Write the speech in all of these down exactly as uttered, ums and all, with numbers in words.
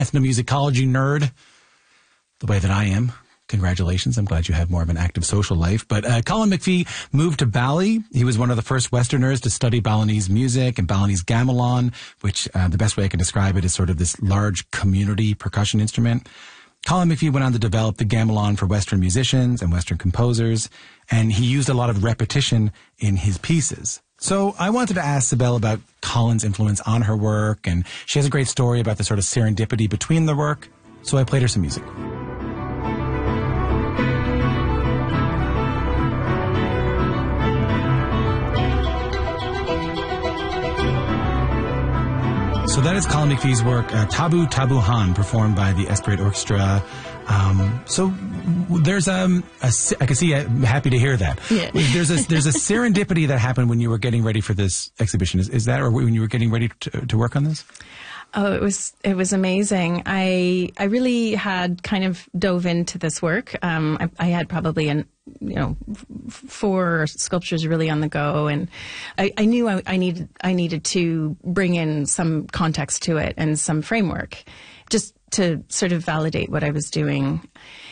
ethnomusicology nerd, the way that I am. Congratulations. I'm glad you have more of an active social life. But uh, Colin McPhee moved to Bali. He was one of the first Westerners to study Balinese music and Balinese gamelan, which uh, the best way I can describe it is sort of this large community percussion instrument. Colin McPhee went on to develop the gamelan for Western musicians and Western composers, and he used a lot of repetition in his pieces. So I wanted to ask Sibel about Colin's influence on her work, and she has a great story about the sort of serendipity between the work. So I played her some music. So that is Colin McPhee's work, uh, Tabu Tabuhan, performed by the Esperate Orchestra. Um, so there's um, a, I can see, I'm happy to hear that. Yeah. There's a there's a serendipity that happened when you were getting ready for this exhibition. Is, is that, or when you were getting ready to, to work on this? Oh, it was it was amazing. I I really had kind of dove into this work. Um, I, I had probably an you know f- four sculptures really on the go, and I, I knew I, I needed I needed to bring in some context to it and some framework, just to sort of validate what I was doing.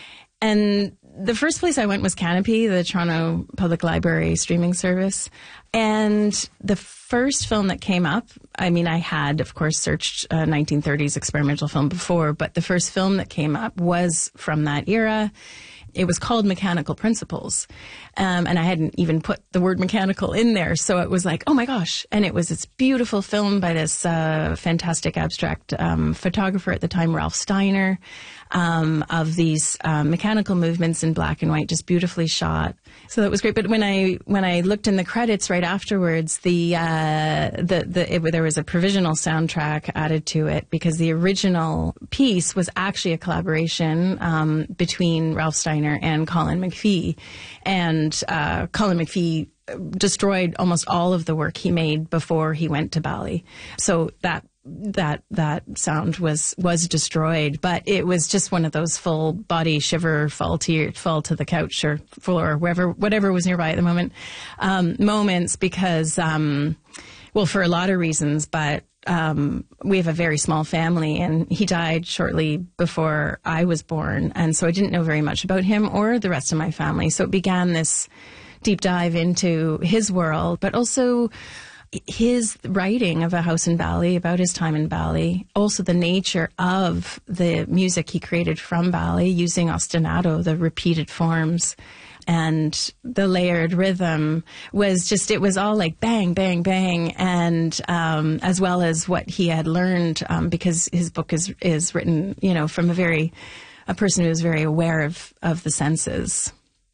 And the first place I went was Canopy, the Toronto Public Library streaming service. And the first film that came up, I mean, I had, of course, searched uh, nineteen thirties experimental film before, but the first film that came up was from that era. It was called Mechanical Principles. Um, and I hadn't even put the word mechanical in there. So it was like, oh my gosh. And it was this beautiful film by this uh, fantastic abstract um, photographer at the time, Ralph Steiner, um, of these uh, mechanical movements in black and white, just beautifully shot. So that was great. But when I when I looked in the credits right afterwards, the uh, the, the it, there was a provisional soundtrack added to it because the original piece was actually a collaboration um, between Ralph Steiner and Colin McPhee. And uh, Colin McPhee destroyed almost all of the work he made before he went to Bali. So that that that sound was was destroyed, but it was just one of those full body shiver, fall to your, fall to the couch or floor, wherever whatever was nearby at the moment, um, moments because um, well, for a lot of reasons, but um, we have a very small family, and he died shortly before I was born, and so I didn't know very much about him or the rest of my family. So it began this deep dive into his world, but also his writing of A House in Bali, about his time in Bali, also the nature of the music he created from Bali using ostinato, the repeated forms, and the layered rhythm was just, it was all like bang, bang, bang, and um, as well as what he had learned, um, because his book is is written, you know, from a very, a person who is very aware of, of the senses.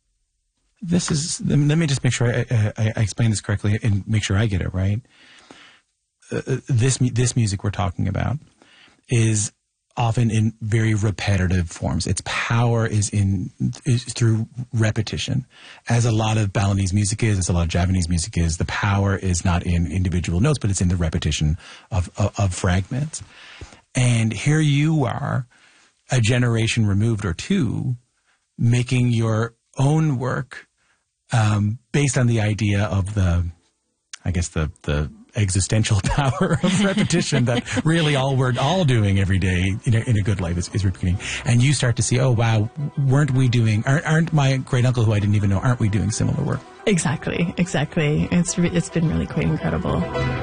This is, let me just make sure I, I, I explain this correctly and make sure I get it right. Uh, this this music we're talking about is often in very repetitive forms. Its power is in is through repetition, as a lot of Balinese music is, as a lot of Javanese music is. The power is not in individual notes, but it's in the repetition of, of, of fragments. And here you are, a generation removed or two, making your own work um, based on the idea of the, I guess, the the existential power of repetition that really all we're all doing every day in a, in a good life is, is repeating. And you start to see, oh, wow, weren't we doing, aren't, aren't my great uncle, who I didn't even know, aren't we doing similar work? Exactly, exactly. It's re- it's been really quite incredible.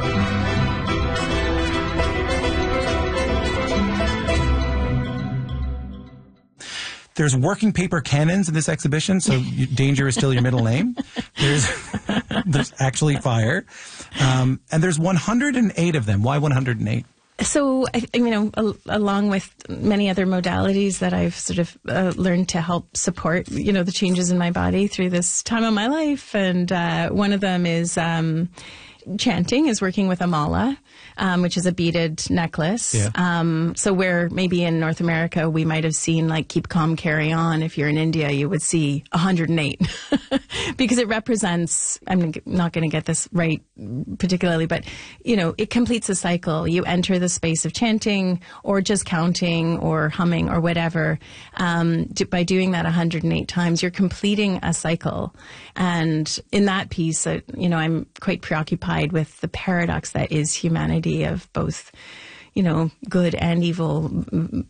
There's working paper cannons in this exhibition, so you, danger is still your middle name. There's there's actually fire. Um, and there's one hundred eight of them. Why one hundred eight? So, I, you know, al- along with many other modalities that I've sort of uh, learned to help support, you know, the changes in my body through this time of my life. And uh, one of them is um, chanting, is working with a mala, um, which is a beaded necklace. Yeah. Um, so where maybe in North America we might have seen like keep calm, carry on. If you're in India, you would see one hundred eight because it represents, I'm not going to get this right particularly, but, you know, it completes a cycle. You enter the space of chanting or just counting or humming or whatever. Um, do, by doing that one hundred eight times, you're completing a cycle. And in that piece, uh, you know, I'm quite preoccupied with the paradox that is humanity, of both, you know, good and evil,